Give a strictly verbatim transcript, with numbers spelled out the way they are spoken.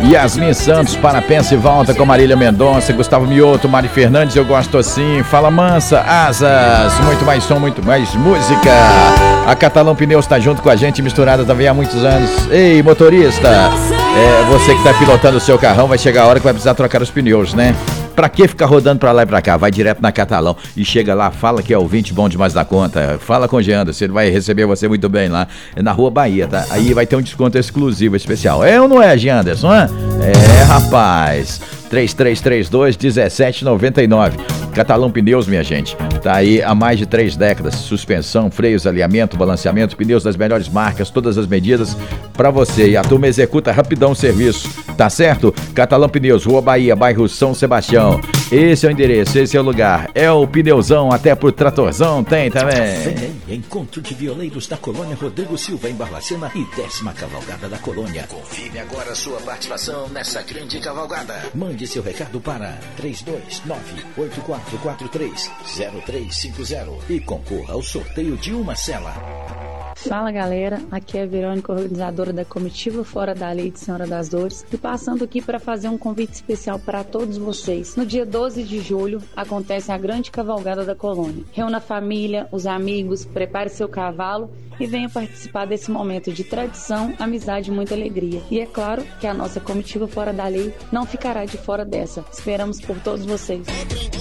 Yasmin Santos, Parapensa e volta com Marília Mendonça, Gustavo Mioto, Mari Fernandes, eu gosto assim. Fala Mansa, Asas, muito mais som, muito mais música. A Catalão Pneus tá junto com a gente, misturada também há muitos anos. Ei, motorista, é, você que tá pilotando o seu carrão, vai chegar a hora que vai precisar trocar os pneus, né? Pra que ficar rodando pra lá e pra cá? Vai direto na Catalão e chega lá, fala que é ouvinte bom demais da conta. Fala com o Geanderson, ele vai receber você muito bem lá. É na Rua Bahia, tá? Aí vai ter um desconto exclusivo, especial. É ou não é, Geanderson? É, é rapaz. três três três dois, um sete nove nove. Catalão Pneus, minha gente. Tá aí há mais de três décadas. Suspensão, freios, alinhamento, balanceamento, pneus das melhores marcas, todas as medidas pra você. E a turma executa rapidão o serviço. Tá certo? Catalão Pneus, Rua Bahia, bairro São Sebastião. Esse é o endereço, esse é o lugar. É o pneuzão, até por tratorzão tem também. Vem aí, encontro de violeiros da Colônia Rodrigo Silva em Barbacena e décima cavalgada da Colônia. Confirme agora a sua participação nessa grande cavalgada. Mande seu recado para três dois nove, oito quatro quatro três, zero três cinco zero e concorra ao sorteio de uma cela. Fala galera, aqui é a Verônica, organizadora da comitiva Fora da Lei de Senhora das Dores, e passando aqui para fazer um convite especial para todos vocês. No dia doze de julho acontece a grande cavalgada da Colônia. Reúna a família, os amigos, prepare seu cavalo e venha participar desse momento de tradição, amizade e muita alegria. E é claro que a nossa comitiva Fora da Lei não ficará de fora dessa. Esperamos por todos vocês.